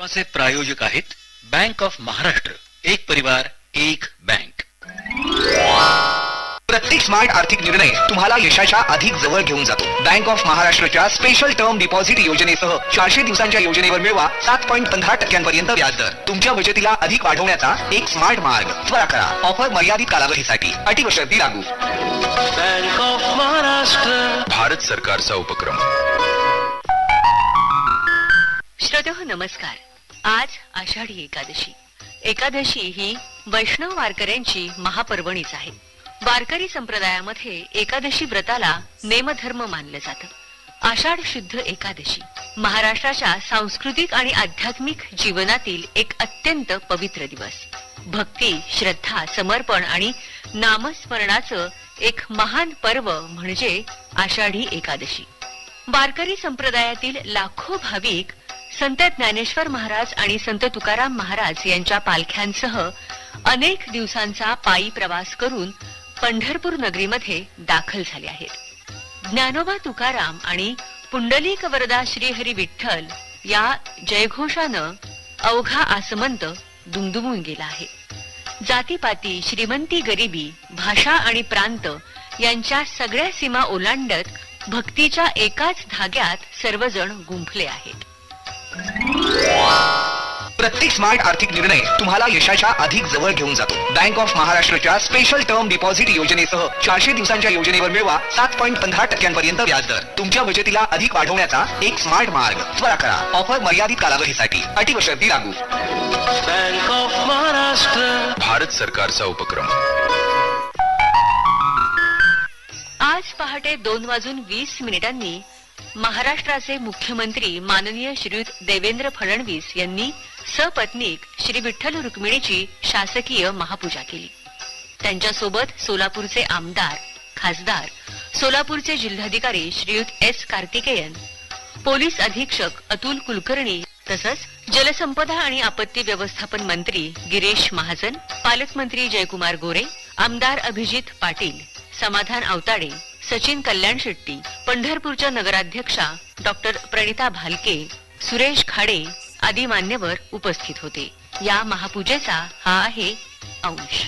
कार्यक्रमाचे प्रायोजक आहेत बँक ऑफ महाराष्ट्र, एक परिवार एक बँक। प्रत्येक स्मार्ट आर्थिक निर्णय तुम्हाला यशाच्या अधिक जवळ घेऊन जातो। बँक ऑफ महाराष्ट्रच्या स्पेशल टर्म डिपॉझिट योजनेसह 400 दिवसांच्या योजनेवर मिळवा 7.15% व्याजदर। तुमच्या बचतीला अधिक वाढवण्याचा एक स्मार्ट मार्ग। त्वरा करा, ऑफर मर्यादित कालावधीसाठी, अटी व शर्ती लागू। बँक ऑफ महाराष्ट्र, भारत सरकारचा उपक्रम। श्रोतेहो नमस्कार। आज आषाढी एकादशी। एकादशी ही वैष्णव वारकऱ्यांची महापर्वणीच आहे। वारकरी संप्रदायामध्ये एकादशी व्रताला नेमधर्म मानलं जातं। आषाढ शुद्ध एकादशी महाराष्ट्राच्या सांस्कृतिक आणि आध्यात्मिक जीवनातील एक अत्यंत पवित्र दिवस। भक्ती, श्रद्धा, समर्पण आणि नामस्मरणाचं एक महान पर्व म्हणजे आषाढी एकादशी। वारकरी संप्रदायातील लाखो भाविक संत ज्ञानेश्वर महाराज आणि संत तुकाराम महाराज यांच्या पालख्यांसह अनेक दिवसांचा पायी प्रवास करून पंढरपूर नगरीमध्ये दाखल झाले आहेत। ज्ञानोबा तुकाराम आणि पुंडलिक वरदा श्रीहरी विठ्ठल या जयघोषानं अवघा आसमंत दुमदुमून गेला आहे। जातीपाती, श्रीमंती, गरिबी, भाषा आणि प्रांत यांच्या सगळ्या सीमा ओलांडत भक्तीच्या एकाच धाग्यात सर्वजण गुंफले आहेत। प्रत्येक स्मार्ट आर्थिक निर्णय तुम्हाला यशाच्या अधिक जवळ घेऊन जातो। बँक ऑफ महाराष्ट्रच्या स्पेशल टर्म डिपॉझिट योजनेसह 400 दिवसांच्या योजनेवर मिळवा 7.15% व्याजदर। तुमच्या बचतीला अधिक वाढवण्याचा एक स्मार्ट मार्ग। त्वरा करा, ऑफर मर्यादित कालावधीसाठी, अटी व शर्ती लागू। बँक ऑफ महाराष्ट्र, भारत सरकारचा उपक्रम। आज पहाटे 2:20 महाराष्ट्राचे मुख्यमंत्री माननीय श्रीयुत देवेंद्र फडणवीस यांनी सपत्नीक श्री विठ्ठल रुक्मिणीची शासकीय महापूजा केली। त्यांच्यासोबत सोलापूरचे आमदार, खासदार, सोलापूरचे जिल्हाधिकारी श्रीयुत एस कार्तिकेयन, पोलीस अधीक्षक अतुल कुलकर्णी तसंच जलसंपदा आणि आपत्ती व्यवस्थापन मंत्री गिरीश महाजन, पालकमंत्री जयकुमार गोरे, आमदार अभिजित पाटील, समाधान आवताडे, सचिन कल्याण शेट्टी, पंढरपूरच्या नगराध्यक्षा डॉक्टर प्रणिता भालके, सुरेश खाडे आदी मान्यवर उपस्थित होते। या महापूजेचा हा आहे अंश।